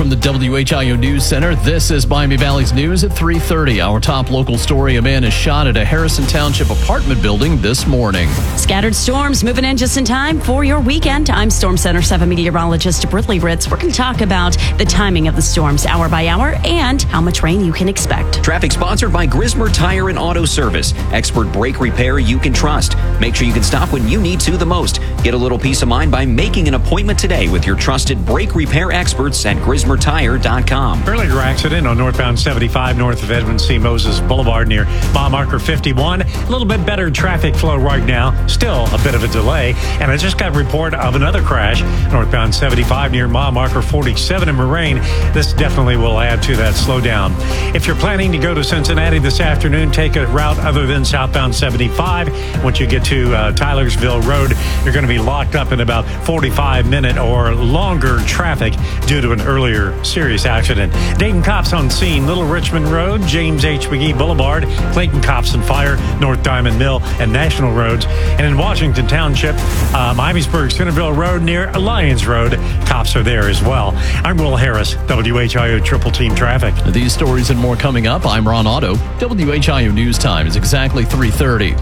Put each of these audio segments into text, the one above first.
from the WHIO News Center. This is Miami Valley's News at 3:30. Our top local story, a man is shot at a Harrison Township apartment building this morning. Scattered storms moving in just in time for your weekend. I'm Storm Center 7 meteorologist Britley Ritz. We're going to talk about the timing of the storms hour by hour and how much rain you can expect. Traffic sponsored by Grismer Tire and Auto Service. Expert brake repair you can trust. Make sure you can stop when you need to the most. Get a little peace of mind by making an appointment today with your trusted brake repair experts at GrismerTire.com. Earlier accident on northbound 75 north of Edwin C. Moses Boulevard near mile marker 51. A little bit better traffic flow right now. Still a bit of a delay. And I just got a report of another crash northbound 75 near mile marker 47 in Moraine. This definitely will add to that slowdown. If you're planning to go to Cincinnati this afternoon, take a route other than southbound 75. Once you get to Tylersville Road, you're going to be locked up in about 45-minute or longer traffic due to an earlier serious accident. Dayton cops on scene, Little Richmond Road, James H. McGee Boulevard, Clayton cops and fire, North Diamond Mill and National Roads. And in Washington Township, Miamisburg Centerville Road near Alliance Road, cops are there as well. I'm Will Harris, WHIO Triple Team Traffic. These stories and more coming up. I'm Ron Otto. WHIO News Time is exactly 3:30.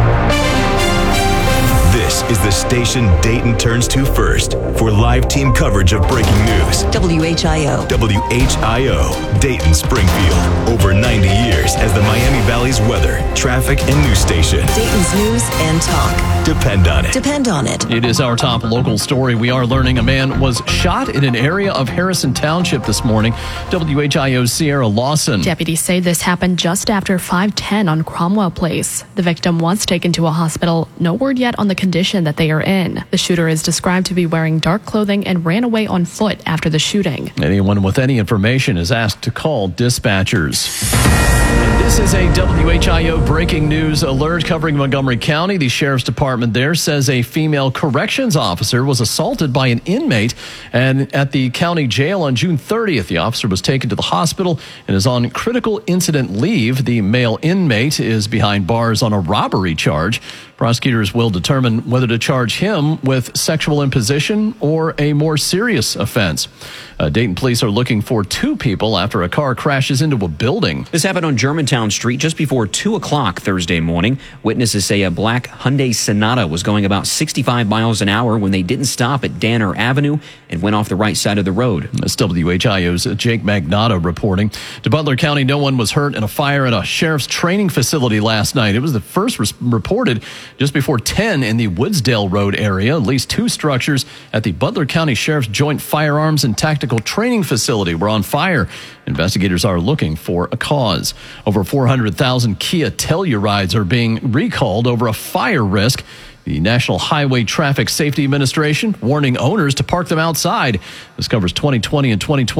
This is the station Dayton turns to first for live team coverage of breaking news. WHIO. WHIO, Dayton Springfield. Over 90 years as the Miami Valley's weather, traffic, and news station. Dayton's news and talk. Depend on it. Depend on it. It is our top local story. We are learning a man was shot in an area of Harrison Township this morning. WHIO's Sierra Lawson. Deputies say this happened just after 5:10 on Cromwell Place. The victim was taken to a hospital. No word yet on the condition that they are in. The shooter is described to be wearing dark clothing and ran away on foot after the shooting. Anyone with any information is asked to call dispatchers. And this is a WHIO breaking news alert covering Montgomery County. The Sheriff's Department there says a female corrections officer was assaulted by an inmate and at the county jail on June 30th. The officer was taken to the hospital and is on critical incident leave. The male inmate is behind bars on a robbery charge. Prosecutors will determine whether to charge him with sexual imposition or a more serious offense. Dayton police are looking for two people after a car crashes into a building. This happened on Germantown Street just before 2 o'clock Thursday morning. Witnesses say a black Hyundai Sonata was going about 65 miles an hour when they didn't stop at Danner Avenue and went off the right side of the road. That's WHIO's Jake Magnotta reporting. To Butler County, no one was hurt in a fire at a sheriff's training facility last night. It was the first reported just before 10 in the Woodsdale Road area. At least two structures at the Butler County Sheriff's Joint Firearms and Tactical Training Facility were on fire. Investigators are looking for a cause. Over 400,000 Kia Tellurides are being recalled over a fire risk. The National Highway Traffic Safety Administration warning owners to park them outside. This covers 2020 and 2021.